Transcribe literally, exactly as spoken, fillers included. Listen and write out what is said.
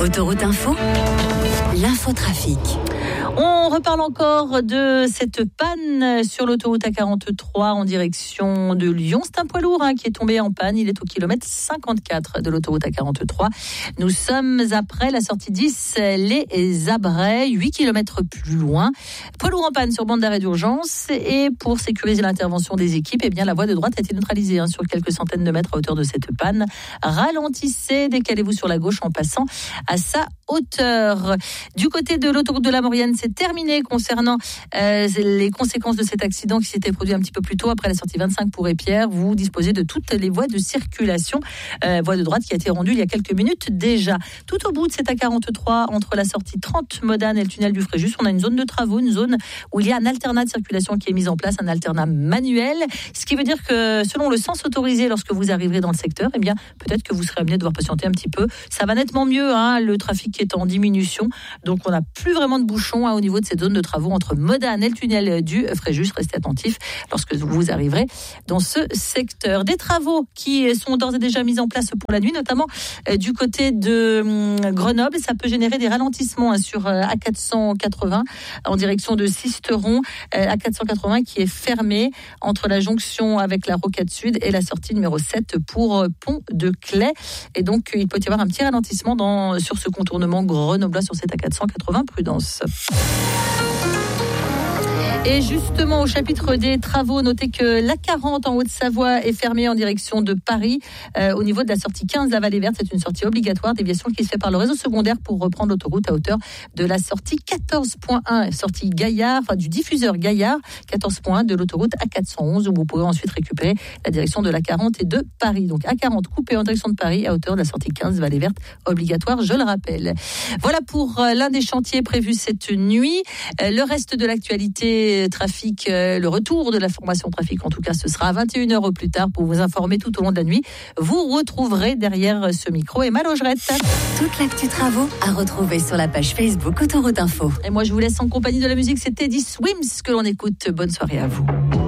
Autoroute Info, l'infotrafic. On reparle encore de cette panne sur l'autoroute A quarante-trois en direction de Lyon. C'est un poids lourd hein, qui est tombé en panne. Il est au kilomètre cinquante-quatre de l'autoroute A quarante-trois. Nous sommes après la sortie dix, les Abrais, huit kilomètres plus loin. Poids lourd en panne sur bande d'arrêt d'urgence. Et pour sécuriser l'intervention des équipes, eh bien, la voie de droite a été neutralisée hein, sur quelques centaines de mètres à hauteur de cette panne. Ralentissez, décalez-vous sur la gauche en passant à sa hauteur. Du côté de l'autoroute de la Maurienne, c'est terminé concernant euh, les conséquences de cet accident qui s'était produit un petit peu plus tôt après la sortie vingt-cinq pour Épierre. Vous disposez de toutes les voies de circulation, euh, voie de droite qui a été rendue il y a quelques minutes déjà. Tout au bout de cette A quarante-trois, entre la sortie trente Modane et le tunnel du Fréjus, on a une zone de travaux, une zone où il y a un alternat de circulation qui est mis en place, un alternat manuel, ce qui veut dire que selon le sens autorisé lorsque vous arriverez dans le secteur, eh bien peut-être que vous serez amené à devoir patienter un petit peu. Ça va nettement mieux, hein, le trafic qui est en diminution, donc on n'a plus vraiment de bouchons hein, au niveau de cette zone de travaux entre Modane et le tunnel du Fréjus. Restez attentifs lorsque vous arriverez dans ce secteur. Des travaux qui sont d'ores et déjà mis en place pour la nuit, notamment euh, du côté de euh, Grenoble. Ça peut générer des ralentissements hein, sur euh, A quatre cent quatre-vingts en direction de Sisteron. Euh, A quatre cent quatre-vingts qui est fermé entre la jonction avec la Rocade Sud et la sortie numéro sept pour euh, Pont de Claye. Et donc, il peut y avoir un petit ralentissement dans, sur ce contournement grenoblois sur cette A quatre cent quatre-vingts. Prudence. Et justement, au chapitre des travaux, notez que l'A quarante en Haute-Savoie est fermée en direction de Paris. Euh, au niveau de la sortie quinze, la Vallée Verte, c'est une sortie obligatoire, déviation qui se fait par le réseau secondaire pour reprendre l'autoroute à hauteur de la sortie quatorze point un, sortie Gaillard, enfin du diffuseur Gaillard, quatorze point un de l'autoroute A quatre cent onze, où vous pouvez ensuite récupérer la direction de l'A quarante et de Paris. Donc A quarante coupé en direction de Paris à hauteur de la sortie quinze, Vallée Verte, obligatoire, je le rappelle. Voilà pour euh, l'un des chantiers prévus cette nuit. Euh, le reste de l'actualité trafic, euh, le retour de la formation trafic, en tout cas, ce sera à vingt et une heures au plus tard pour vous informer tout au long de la nuit. Vous retrouverez derrière ce micro Emma Logerette. Toute l'actu travaux à retrouver sur la page Facebook Autoroute Info. Et moi, je vous laisse en compagnie de la musique. C'est Teddy Swims que l'on écoute. Bonne soirée à vous.